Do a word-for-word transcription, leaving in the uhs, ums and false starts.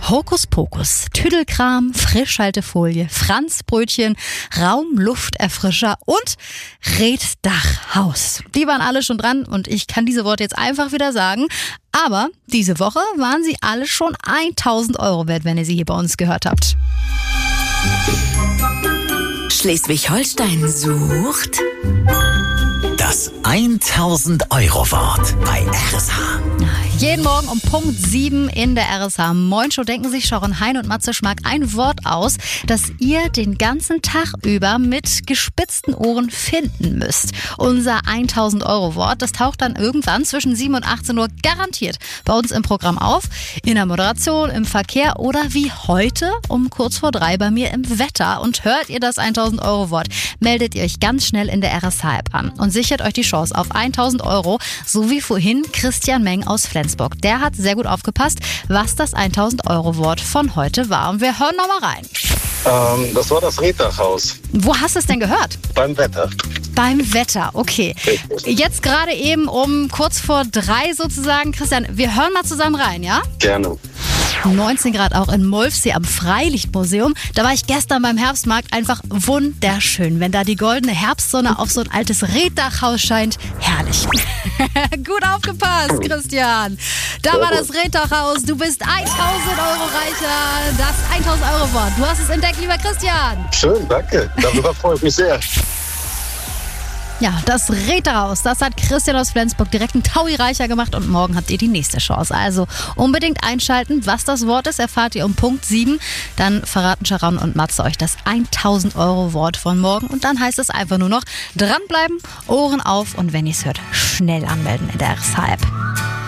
Hokuspokus, Tüdelkram, Frischhaltefolie, Franzbrötchen, Raumlufterfrischer und Reddachhaus. Die waren alle schon dran und ich kann diese Worte jetzt einfach wieder sagen. Aber diese Woche waren sie alle schon tausend Euro wert, wenn ihr sie hier bei uns gehört habt. Schleswig-Holstein sucht das tausend Euro Wort bei R S H. Jeden Morgen um Punkt sieben in der R S H Moin Show denken sich Sharon, Hein und Matze Schmack ein Wort aus, das ihr den ganzen Tag über mit gespitzten Ohren finden müsst. Unser tausend Euro Wort, das taucht dann irgendwann zwischen sieben und achtzehn Uhr garantiert bei uns im Programm auf. In der Moderation, im Verkehr oder wie heute um kurz vor drei bei mir im Wetter. Und hört ihr das tausend Euro Wort, meldet ihr euch ganz schnell in der R S H App an und sichert euch die Chance auf tausend Euro, so wie vorhin Christian Meng aus Flensburg. Der hat sehr gut aufgepasst, was das tausend Euro Wort von heute war. Und wir hören noch mal rein. Ähm, das war das Reddachhaus. Wo hast du es denn gehört? Beim Wetter. Beim Wetter, okay. Richtig. Jetzt gerade eben um kurz vor drei sozusagen. Christian, wir hören mal zusammen rein, ja? Gerne. neunzehn Grad auch in Molfsee am Freilichtmuseum. Da war ich gestern beim Herbstmarkt, einfach wunderschön. Wenn da die goldene Herbstsonne auf so ein altes Reddachhaus scheint, herrlich. Gut aufgepasst, Christian. Da war das Reddachhaus. Du bist tausend Euro reicher. Das tausend Euro Wort. Du hast es entdeckt, lieber Christian. Schön, danke. Darüber freue ich mich sehr. Ja, das Reddachhaus, das hat Christian aus Flensburg direkt einen Taui reicher gemacht und morgen habt ihr die nächste Chance. Also unbedingt einschalten, was das Wort ist, erfahrt ihr um Punkt sieben. Dann verraten Sharon und Matze euch das tausend Euro Wort von morgen und dann heißt es einfach nur noch dranbleiben, Ohren auf und wenn ihr es hört, schnell anmelden in der R S H App.